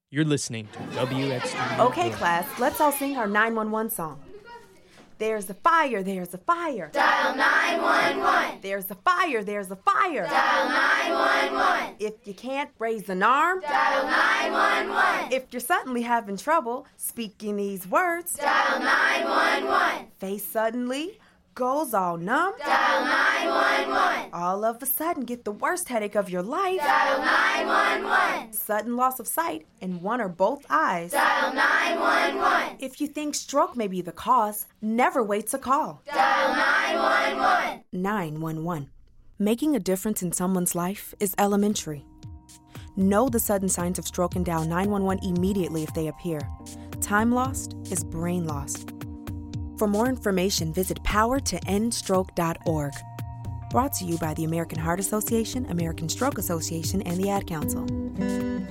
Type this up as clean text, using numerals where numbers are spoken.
You're listening to WXT. Okay, class, let's all sing our 911 song. There's a fire, there's a fire. Dial 911. There's a fire, there's a fire. Dial 911. If you can't raise an arm, Dial 911. if you're suddenly having trouble speaking these words, Dial 911. face suddenly goes all numb, Dial 911. all of a sudden get the worst headache of your life, Dial 911. sudden loss of sight in one or both eyes. Dial 911. If you think stroke may be the cause, never wait to call. Dial 911. 911. Making a difference in someone's life is elementary. Know the sudden signs of stroke and dial 911 immediately if they appear. Time lost is brain lost. For more information, visit powertoendstroke.org. Brought to you by the American Heart Association, American Stroke Association, and the Ad Council.